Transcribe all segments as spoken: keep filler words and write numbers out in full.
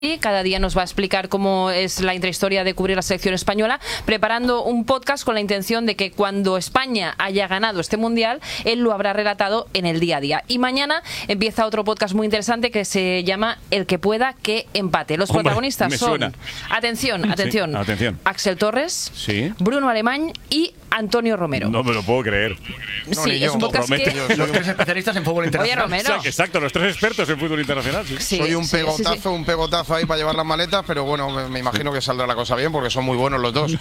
Y cada día nos va a explicar cómo es la intrahistoria de cubrir la selección española, preparando un podcast con la intención de que cuando España haya ganado este mundial, él lo habrá relatado en el día a día. Y mañana empieza otro podcast muy interesante que se llama El que pueda que empate. Los Hombre, protagonistas son, suena. atención, atención, Sí, atención, Axel Torres, sí. Bruno Alemany y Antonio Romero. No me lo puedo creer. No, sí, es un podcast Romero. que... Los tres especialistas en fútbol internacional. Oye, Romero. Exacto, los tres expertos en fútbol internacional. Sí. Sí, Soy un sí, pegotazo, sí, sí. un pegotazo ahí para llevar las maletas, pero bueno, me, me imagino que saldrá la cosa bien porque son muy buenos los dos.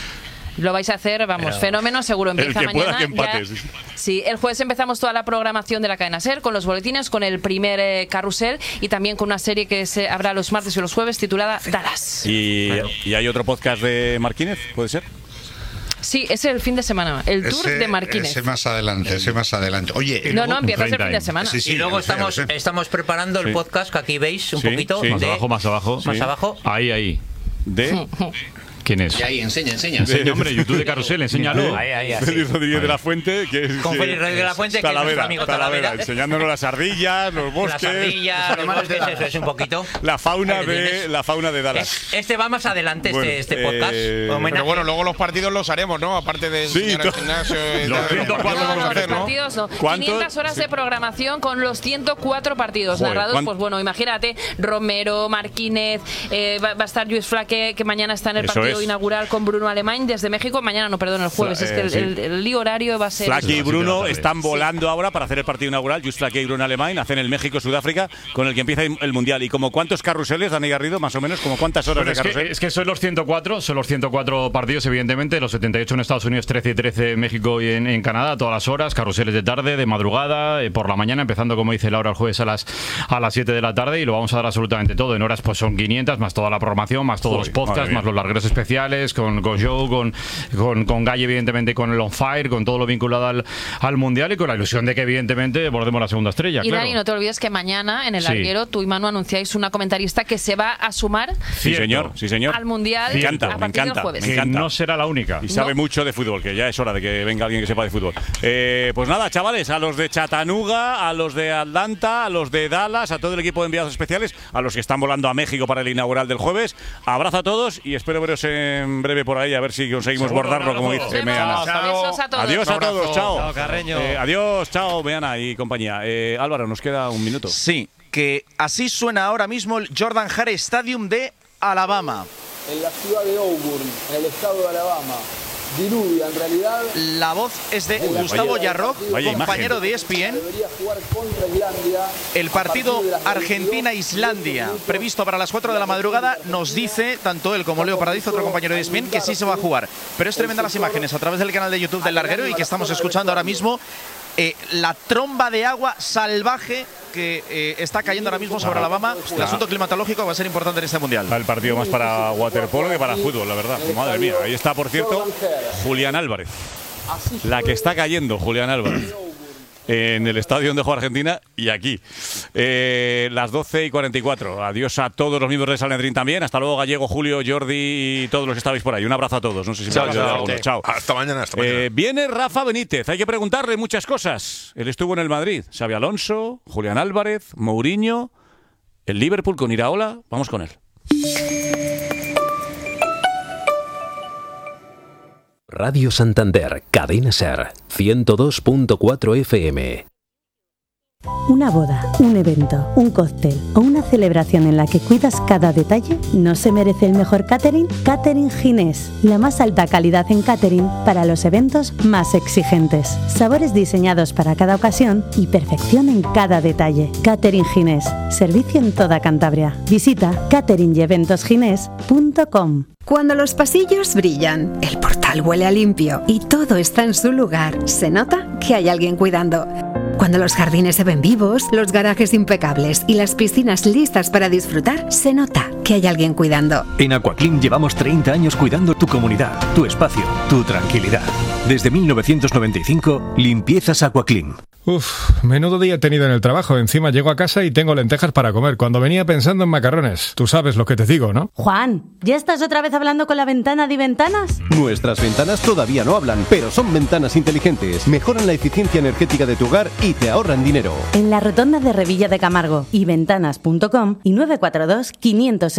Lo vais a hacer, vamos, Pero, fenómeno, seguro empieza el que mañana. pueda que empate, ya, sí. sí, el jueves empezamos toda la programación de la cadena SER con los boletines, con el primer eh, carrusel y también con una serie que se habrá los martes y los jueves titulada Dallas. ¿Y, ¿Y hay otro podcast de Marquínez? ¿Puede ser? Sí, ese es el fin de semana, el tour ese, de Marquínez. Ese más adelante, ese más adelante. Oye, No, no, empieza el fin de semana. Sí, sí, y luego lo sé, estamos, lo sé. estamos preparando el Sí. podcast que aquí veis un Sí, poquito. sí. de- Más abajo, más abajo. Más Sí. abajo. Ahí, ahí. De ¿Quién es? Y ahí, enseña, enseña. Enseña, hombre, YouTube de Carrusel, enséñalo. Ahí, ahí, así. Félix Rodríguez de la Fuente, que es Con que- Félix Rodríguez de la Fuente, que es nuestro Talavera, amigo Talavera, Talavera. enseñándonos las ardillas, los bosques, Las ardillas, los bosques, eso es un poquito. la fauna Ahí de tienes. la fauna de Dallas. Es- Este va más adelante, Bueno, este, este podcast. eh, Homenaje. Pero bueno, luego los partidos los haremos, ¿no? Aparte de Sí, enseñar al to- gimnasio y Los tal, ciento cuatro partidos No, vamos no, a los hacer, ¿no? partidos no. ¿Cuánto? quinientas horas Sí. de programación con los ciento cuatro partidos Joder, narrados. ¿cuán- Pues bueno, imagínate, Romero, Marquínez, eh, va, va a estar Lluís Flaque, que mañana está en el Eso partido es. inaugural con Bruno Alemany desde México. Mañana no, perdón, el jueves. Fla- es que el, eh, sí. el- el lío horario va a ser... Flaque y Las siete de la Bruno tarde. están volando ahora para hacer el partido inaugural. Just Flaque y Bruno Alemany hacen el México-Sudáfrica con el que empieza el Mundial. ¿Y como cuántos carruseles, Dani Garrido, más o menos? ¿Como cuántas horas Bueno, de es, que, carrusel? es que son los ciento cuatro, son los ciento cuatro partidos, evidentemente, los setenta y ocho en Estados Unidos, trece y trece en México y en, en Canadá, a todas las horas, carruseles de tarde, de madrugada, eh, por la mañana, empezando, como dice Laura, el jueves a las a las siete de la tarde, y lo vamos a dar absolutamente todo. En horas pues son quinientas, más toda la programación, más todos Joder, los podcasts, madre mía. más los largueros especiales, con, con Joe, con, con, con Galle, evidentemente, con el On Fire, con todo lo vinculado al, al Mundial y con la ilusión de que, evidentemente, bordemos la segunda estrella. Y claro. Dani, no te olvides que mañana en el Sí. larguero tú y Manu anunciáis una comentarista que se va a sumar Sí, Cierto. señor, sí, señor. al Mundial Me encanta, a me partir encanta, del jueves. me Que encanta. no será la única. Y sabe No. mucho de fútbol, que ya es hora de que venga alguien que sepa de fútbol. Eh, pues nada, chavales, a los de Chattanooga, a los de Atlanta, a los de Dallas, a todo el equipo de enviados especiales, a los que están volando a México para el inaugural del jueves. Abrazo a todos y espero veros en breve por ahí, a ver si conseguimos Seguro, bordarlo, un como abrazo. dice Nos vemos. Meana. Besos a todos. Adiós a Un abrazo. todos, chao. Chao, Carreño. Eh, adiós, chao, Meana y compañía. Eh, Álvaro, nos queda un minuto. Sí, que así suena ahora mismo el Jordan Hare Stadium de Alabama. En la ciudad de Auburn, en el estado de Alabama. Diluvia, en realidad. La voz es de Vaya- Gustavo vaya- Yarroc, vaya compañero imagen. de E S P N. Debería jugar contra Islandia. El partido A partir de las Argentina-Islandia, veintidós previsto para las cuatro de la madrugada, nos dice, tanto él como Leo Paradizo, otro compañero de E S P N, que sí se va a jugar. Pero es tremenda las imágenes a través del canal de YouTube del Larguero y que estamos escuchando ahora mismo. Eh, la tromba de agua salvaje que eh, está cayendo ahora mismo sobre Alabama. El asunto climatológico va a ser importante en este mundial. El partido más para waterpolo que para fútbol, la verdad. Madre mía, ahí está, por cierto, Julián Álvarez. La que está cayendo, Julián Álvarez. En el estadio donde juega Argentina y aquí. Eh, las doce y cuarenta y cuatro. Adiós a todos los miembros de Sanedrín también. Hasta luego, Gallego, Julio, Jordi y todos los que estabais por ahí. Un abrazo a todos. No sé si me Chao, olvidado de chao. alguno. Chao. Hasta mañana, hasta mañana. Eh, viene Rafa Benítez. Hay que preguntarle muchas cosas. Él estuvo en el Madrid. Xabi Alonso, Julián Álvarez, Mourinho, el Liverpool con Iraola. Vamos con él. Radio Santander, Cadena SER, ciento dos punto cuatro F M. Una boda, un evento, un cóctel o una celebración en la que cuidas cada detalle, ¿no se merece el mejor catering? Catering Ginés, la más alta calidad en catering para los eventos más exigentes. Sabores diseñados para cada ocasión y perfección en cada detalle. Catering Ginés, servicio en toda Cantabria. Visita catering y eventos ginés punto com. Cuando los pasillos brillan, el portal huele a limpio y todo está en su lugar, se nota que hay alguien cuidando. Cuando los jardines se ven vivos, los garajes impecables y las piscinas listas para disfrutar, se nota que hay alguien cuidando. En Aquaclean llevamos treinta años cuidando tu comunidad, tu espacio, tu tranquilidad. Desde mil novecientos noventa y cinco, limpiezas Aquaclean. Uf, menudo día he tenido en el trabajo. Encima llego a casa y tengo lentejas para comer, cuando venía pensando en macarrones. Tú sabes lo que te digo, ¿no? Juan, ¿ya estás otra vez hablando con la ventana de Ventanas? Nuestras ventanas todavía no hablan, pero son ventanas inteligentes. Mejoran la eficiencia energética de tu hogar y te ahorran dinero. En la rotonda de Revilla de Camargo y ventanas punto com y nueve cuatro dos, quinientos